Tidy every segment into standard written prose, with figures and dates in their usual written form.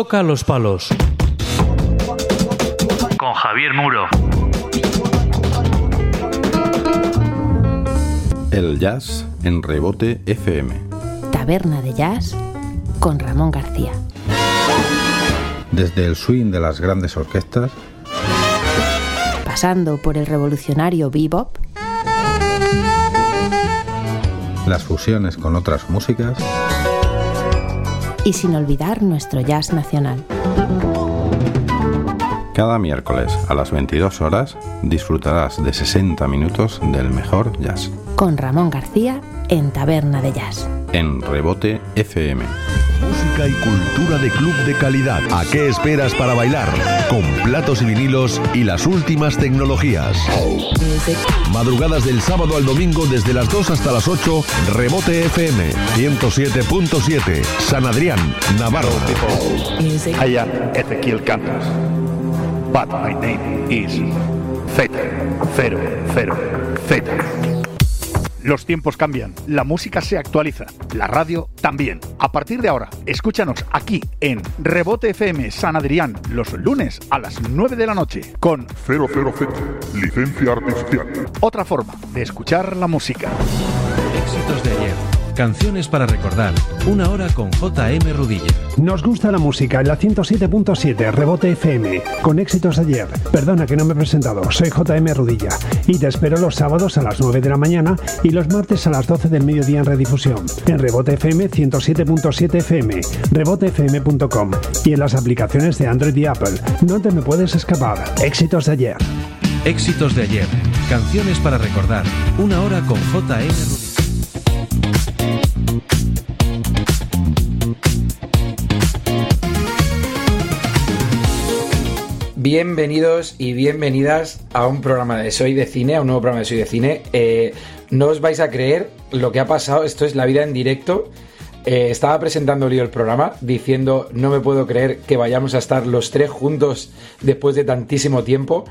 Toca los palos. Con Javier Muro. El jazz en Rebote FM. Taberna de jazz con Ramón García. Desde el swing de las grandes orquestas, pasando por el revolucionario bebop, las fusiones con otras músicas y sin olvidar nuestro jazz nacional. Cada miércoles a las 22 horas disfrutarás de 60 minutos del mejor jazz. Con Ramón García en Taberna de Jazz. En Rebote FM. Música y cultura de club de calidad. ¿A qué esperas para bailar? Con platos y vinilos y las últimas tecnologías. Madrugadas del sábado al domingo desde las 2 hasta las 8. Rebote FM 107.7. San Adrián, Navarra. I am Ezequiel Cantas, but my name is Z. Los tiempos cambian, la música se actualiza, la radio también. A partir de ahora, escúchanos aquí en Rebote FM San Adrián los lunes a las 9 de la noche con 00Z, licencia artificial. Otra forma de escuchar la música. Éxitos de ayer. Canciones para recordar. Una hora con J.M. Rudilla. Nos gusta la música en la 107.7 Rebote FM. Con éxitos de ayer. Perdona que no me he presentado. Soy J.M. Rudilla. Y te espero los sábados a las 9 de la mañana y los martes a las 12 del mediodía en redifusión. En Rebote FM 107.7 FM. rebotefm.com. Y en las aplicaciones de Android y Apple. No te me puedes escapar. Éxitos de ayer. Éxitos de ayer. Canciones para recordar. Una hora con J.M. Rudilla. Bienvenidos y bienvenidas a un programa de Soy de Cine, a un nuevo programa de Soy de Cine. No os vais a creer lo que ha pasado, esto es la vida en directo. Estaba presentando Lío el programa diciendo no me puedo creer que vayamos a estar los tres juntos después de tantísimo tiempo.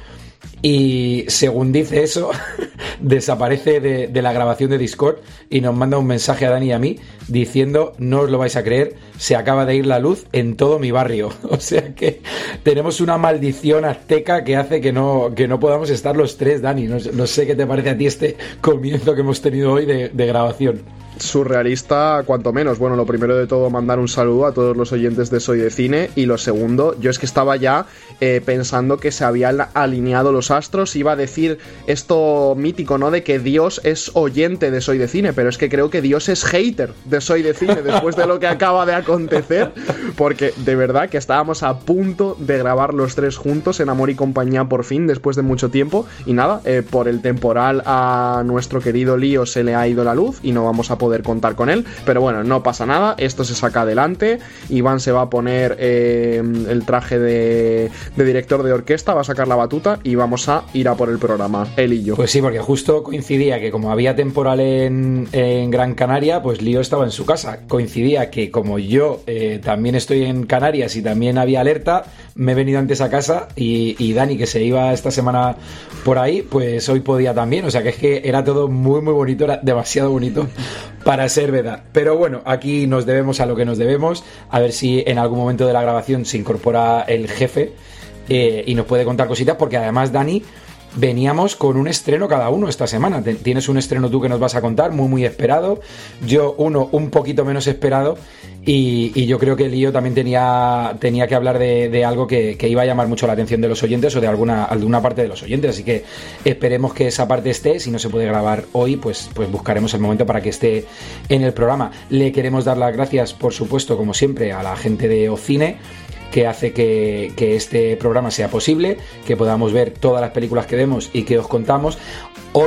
Y según dice eso, desaparece de la grabación de Discord y nos manda un mensaje a Dani y a mí diciendo no os lo vais a creer, se acaba de ir la luz en todo mi barrio. O sea que tenemos una maldición azteca que hace que no podamos estar los tres, Dani. No sé qué te parece a ti este comienzo que hemos tenido hoy de grabación. Surrealista, cuanto menos. Bueno, lo primero de todo, mandar un saludo a todos los oyentes de Soy de Cine. Y lo segundo, yo es que estaba ya pensando que se habían alineado los astros. Iba a decir esto mítico, ¿no? De que Dios es oyente de Soy de Cine, pero es que creo que Dios es hater de Soy de Cine después de lo que acaba de acontecer, porque de verdad que estábamos a punto de grabar los tres juntos en Amor y Compañía por fin, después de mucho tiempo. Y nada, por el temporal a nuestro querido Lío se le ha ido la luz y no vamos a poder contar con él, pero bueno, no pasa nada, esto se saca adelante. Iván se va a poner el traje de director de orquesta, va a sacar la batuta y vamos a ir a por el programa, él y yo. Pues sí, porque justo coincidía que como había temporal en Gran Canaria, pues Lío estaba en su casa. Coincidía que como yo también estoy en Canarias y también había alerta, me he venido antes a casa y Dani, que se iba esta semana por ahí, pues hoy podía también. O sea que es que era todo muy muy bonito, era demasiado bonito para ser verdad. Pero bueno, aquí nos debemos a lo que nos debemos. A ver si en algún momento de la grabación se incorpora el jefe y nos puede contar cositas, porque además, Dani, veníamos con un estreno cada uno esta semana. Tienes un estreno tú que nos vas a contar, muy muy esperado. Yo uno un poquito menos esperado. Y yo creo que Lío también tenía que hablar de algo que iba a llamar mucho la atención de los oyentes o de alguna parte de los oyentes. Así que esperemos que esa parte esté. Si no se puede grabar hoy, pues buscaremos el momento para que esté en el programa. Le queremos dar las gracias, por supuesto, como siempre, a la gente de Ocine, que hace que este programa sea posible, que podamos ver todas las películas que vemos y que os contamos.